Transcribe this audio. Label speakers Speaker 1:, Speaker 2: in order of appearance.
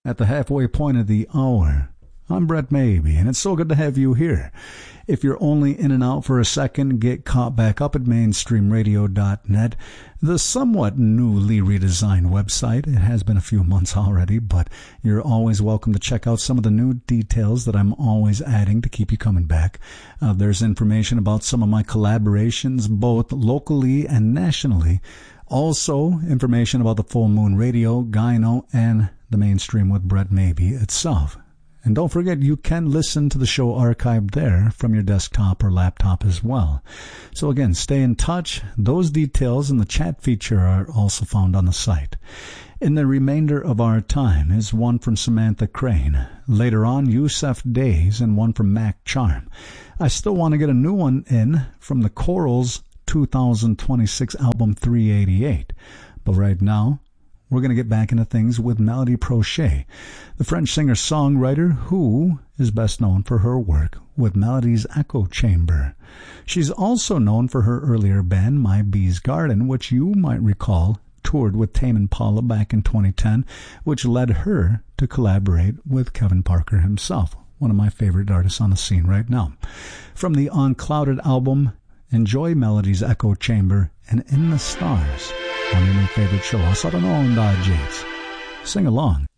Speaker 1: At the halfway point of the hour. I'm Brett Maybe, and it's so good to have you here. If you're only in and out for a second, get caught back up at mainstreamradio.net, the somewhat newly redesigned website. It has been a few months already, but you're always welcome to check out some of the new details that I'm always adding to keep you coming back. There's information about some of my collaborations, both locally and nationally. Also, information about the Full Moon Radio, Gyno, and the Mainstream with Brett Maybe itself. And don't forget, you can listen to the show archived there from your desktop or laptop as well. So again, stay in touch. Those details in the chat feature are also found on the site. In the remainder of our time is one from Samantha Crane. Later on, Yusef Days, and one from Mac Charm. I still want to get a new one in from the Corals 2026 album 388. But right now, we're going to get back into things with Melody Prochet, the French singer-songwriter who is best known for her work with Melody's Echo Chamber. She's also known for her earlier band, My Bee's Garden, which you might recall toured with Tame Impala back in 2010, which led her to collaborate with Kevin Parker himself, one of my favorite artists on the scene right now. From the Unclouded album, enjoy Melody's Echo Chamber and In the Stars on your new favorite show, Asada no Onda Jates. Sing along.